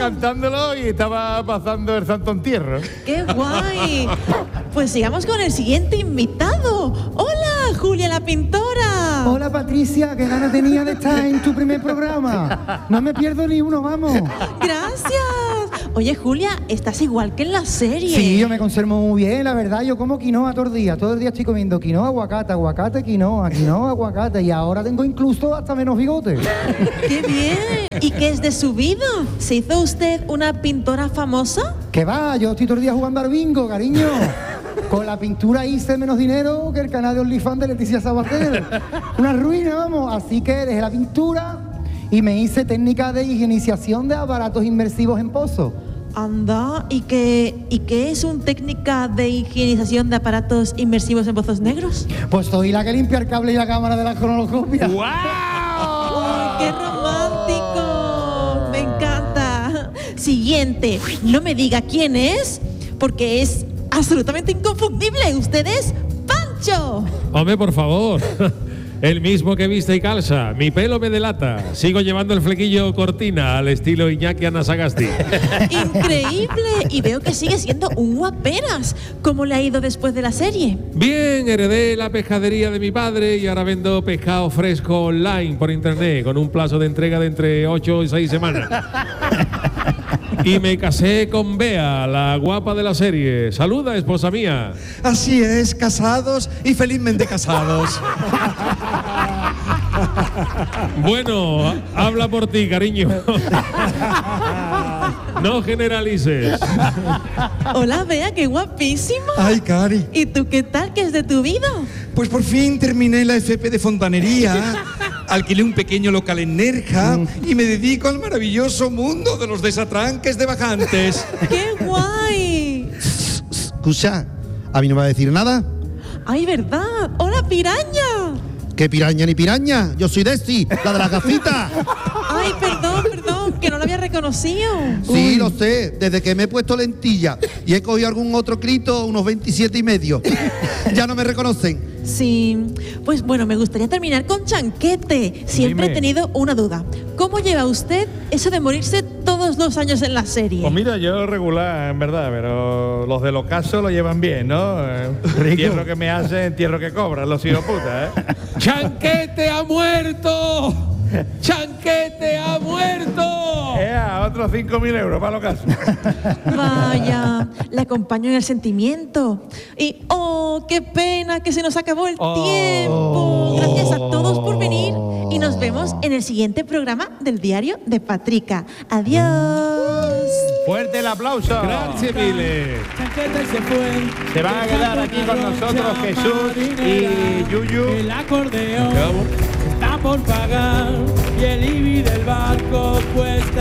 cantándolo y estaba pasando el santo entierro. ¡Qué guay! Pues sigamos con el siguiente invitado. ¡Hola, Julia la pintora! Hola Patricia, qué ganas tenía de estar en tu primer programa. No me pierdo ni uno, vamos. ¡Gracias! Oye, Julia, estás igual que en la serie. Sí, yo me conservo muy bien, la verdad. Yo como quinoa todo el día. Todo el día estoy comiendo quinoa, aguacate, aguacate, quinoa, aguacate. Y ahora tengo incluso hasta menos bigote. ¡Qué bien! ¿Y qué es de su vida? ¿Se hizo usted una pintora famosa? ¿Qué va? Yo estoy todo el día jugando al bingo, cariño. Con la pintura hice menos dinero que el canal de OnlyFans de Leticia Sabater. Una ruina, vamos. Así que dejé la pintura y me hice técnica de higienización de aparatos inmersivos en pozo. Anda, ¿y qué es una técnica de higienización de aparatos inmersivos en pozos negros? Pues soy la que limpia el cable y la cámara de la cronolocopia. ¡Wow! ¡Ay, qué romántico! Me encanta. Siguiente, no me diga quién es, porque es absolutamente inconfundible. Usted es Pancho. Hombre, por favor. El mismo que viste y calza. Mi pelo me delata. Sigo llevando el flequillo cortina al estilo Iñaki Anasagasti. Increíble. Y veo que sigue siendo un guaperas. ¿Cómo le ha ido después de la serie? Bien, heredé la pescadería de mi padre y ahora vendo pescado fresco online por internet con un plazo de entrega de entre 8 y 6 semanas. Y me casé con Bea, la guapa de la serie. Saluda, esposa mía. Así es, casados y felizmente casados. Bueno, habla por ti, cariño. No generalices. Hola, Bea, qué guapísima. Ay, Cari. ¿Y tú qué tal? ¿Qué es de tu vida? Pues por fin terminé la FP de fontanería, alquilé un pequeño local en Nerja y me dedico al maravilloso mundo de los desatranques de bajantes. ¡Qué guay! Escucha, ¿a mí no me va a decir nada? ¡Ay, verdad! ¡Hola, piraña! ¿Qué piraña ni piraña? Yo soy Desi, la de las gafitas. ¡Ay, perdón, que no la había reconocido! Sí, lo sé, desde que me he puesto lentilla y he cogido algún otro crito, unos 27 y medio. Ya no me reconocen. Sí, pues bueno, me gustaría terminar con Chanquete. Siempre Dime. he tenido una duda. ¿Cómo lleva usted eso de morirse todos los años en la serie? Pues mira, yo regular, en verdad, pero los del ocaso lo llevan bien, ¿no? Entierro que me hacen, entierro que cobran, los hijos putas, ¿eh? ¡Chanquete ha muerto! ¡Chanquete ha muerto! Otros 5.000 euros para el ocaso. Vaya, le acompaño en el sentimiento. Y, ¡oh, qué pena que se nos acabó el tiempo! Gracias a todos por venir y nos vemos en el siguiente programa del Diario de Patrica. ¡Adiós! Fuerte el aplauso. Gracias, mille. Chanquete se fue. Se van a quedar aquí con nosotros Jesús y Yuyu. El acordeón está por pagar y el IBI del barco cuesta